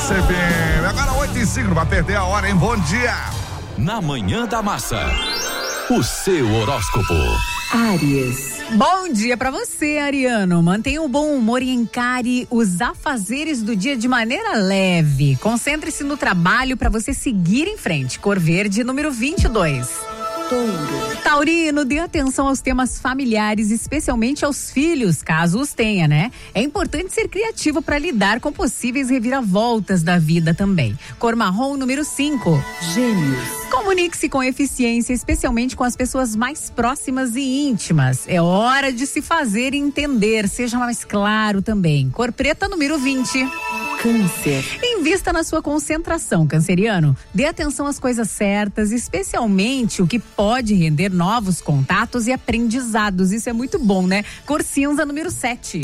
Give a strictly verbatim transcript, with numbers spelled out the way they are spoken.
Mix F M. Agora oito e cinco, não vai perder a hora, hein? Bom dia. Na Manhã da Massa, o seu horóscopo. Áries. Bom dia pra você, Ariano. Mantenha o bom humor e encare os afazeres do dia de maneira leve. Concentre-se no trabalho pra você seguir em frente. Cor verde, número vinte e dois. Touro. Taurino, dê atenção aos temas familiares, especialmente aos filhos, caso os tenha, né? É importante ser criativo para lidar com possíveis reviravoltas da vida também. Cor marrom, número cinco. Gêmeos. Comunique-se com eficiência, especialmente com as pessoas mais próximas e íntimas. É hora de se fazer entender, seja mais claro também. Cor preta, número vinte. Câncer. Invista na sua concentração, canceriano. Dê atenção às coisas certas, especialmente o que pode render novos contatos e aprendizados. Isso é muito bom, né? Cor cinza, número sete.